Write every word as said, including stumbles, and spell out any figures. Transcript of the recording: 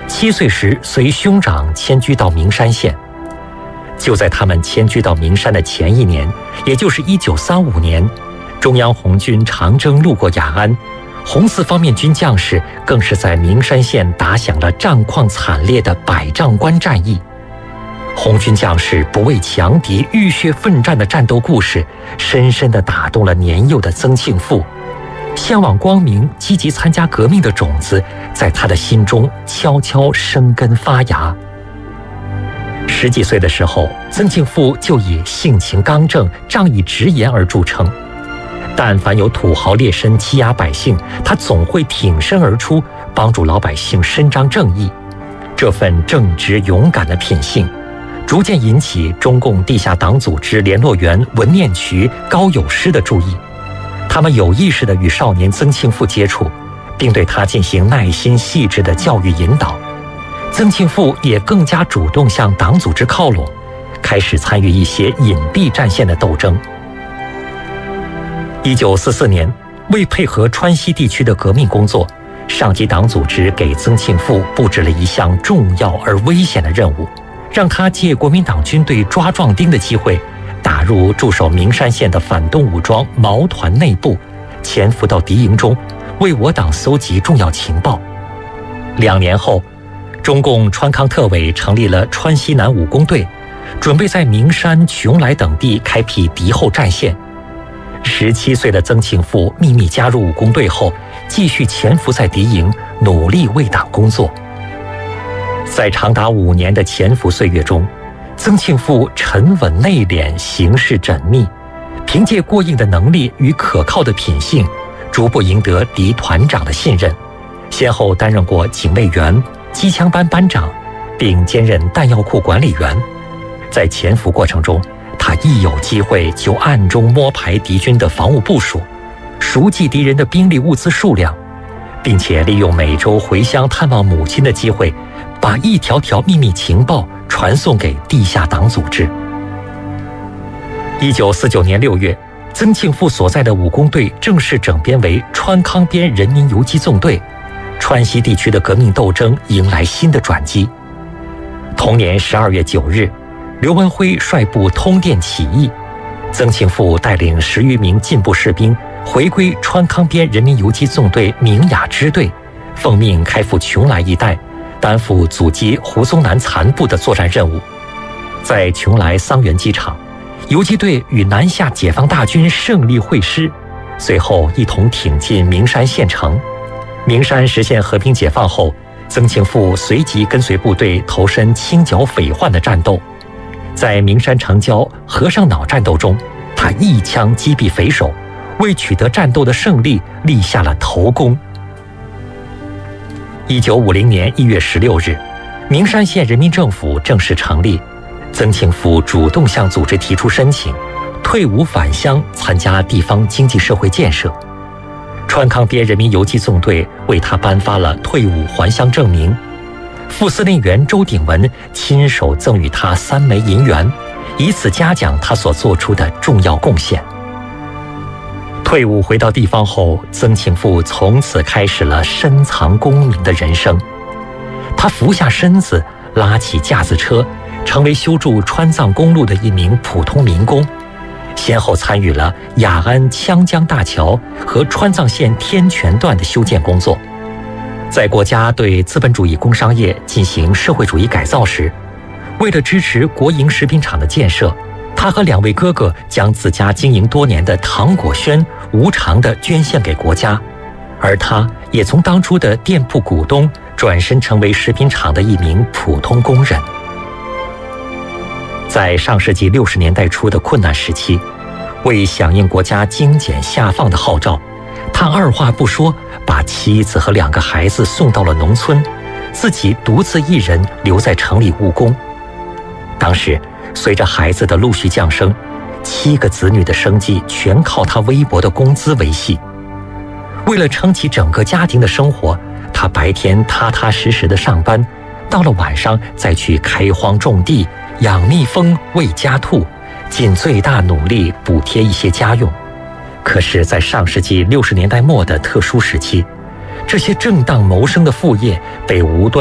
七岁时随兄长迁居到名山县。就在他们迁居到名山的前一年，也就是一九三五年，中央红军长征路过雅安，红四方面军将士更是在名山县打响了战况惨烈的百丈关战役。红军将士不畏强敌、浴血奋战的战斗故事，深深地打动了年幼的曾庆父。向往光明、积极参加革命的种子，在他的心中悄悄生根发芽。十几岁的时候，曾庆父就以性情刚正、仗义直言而著称。但凡有土豪劣绅欺压百姓，他总会挺身而出，帮助老百姓伸张正义。这份正直勇敢的品性，逐渐引起中共地下党组织联络员文念渠、高友诗的注意。他们有意识地与少年曾庆父接触，并对他进行耐心细致的教育引导。曾庆父也更加主动向党组织靠拢，开始参与一些隐蔽战线的斗争。一九四四年，为配合川西地区的革命工作，上级党组织给曾庆父布置了一项重要而危险的任务，让他借国民党军队抓壮丁的机会，打入驻守名山县的反动武装毛团内部，潜伏到敌营中，为我党搜集重要情报。两年后，中共川康特委成立了川西南武工队，准备在名山、邛崃等地开辟敌后战线。十七岁的曾庆父秘密加入武工队后，继续潜伏在敌营，努力为党工作。在长达五年的潜伏岁月中，曾庆父沉稳内敛，行事缜密，凭借过硬的能力与可靠的品性，逐步赢得敌团长的信任，先后担任过警卫员、机枪班班长，并兼任弹药库管理员。在潜伏过程中，他一有机会就暗中摸排敌军的防务部署，熟记敌人的兵力物资数量，并且利用每周回乡探望母亲的机会，把一条条秘密情报传送给地下党组织。一九四九年六月，曾庆父所在的武工队正式整编为川康边人民游击纵队，川西地区的革命斗争迎来新的转机。同年十二月九日，刘文辉率部通电起义，曾庆父带领十余名进步士兵回归川康边人民游击纵队明雅支队，奉命开赴邛崃一带，担负阻击胡宗南残部的作战任务。在邛崃桑园机场，游击队与南下解放大军胜利会师，随后一同挺进名山县城。名山实现和平解放后，曾庆父随即跟随部队投身清剿匪患的战斗。在名山城郊和尚脑战斗中，他一枪击毙匪首，为取得战斗的胜利立下了头功。一九五零年一月十六日，名山县人民政府正式成立，曾庆父主动向组织提出申请，退伍返乡参加地方经济社会建设。川康边人民游击纵队为他颁发了退伍还乡证明。副司令员周鼎文亲手赠予他三枚银元，以此嘉奖他所做出的重要贡献。退伍回到地方后，曾庆父从此开始了深藏功名的人生。他俯下身子，拉起架子车，成为修筑川藏公路的一名普通民工，先后参与了雅安羌江大桥和川藏线天泉段的修建工作。在国家对资本主义工商业进行社会主义改造时，为了支持国营食品厂的建设，他和两位哥哥将自家经营多年的糖果轩无偿地捐献给国家，而他也从当初的店铺股东转身成为食品厂的一名普通工人。在上世纪六十年代初的困难时期，为响应国家精简下放的号召，他二话不说把妻子和两个孩子送到了农村，自己独自一人留在城里务工。当时随着孩子的陆续降生，七个子女的生计全靠他微薄的工资维系。为了撑起整个家庭的生活，他白天踏踏实实的上班，到了晚上再去开荒种地、养蜜蜂、喂家兔，尽最大努力补贴一些家用。可是在上世纪六十年代末的特殊时期，这些正当谋生的副业被无端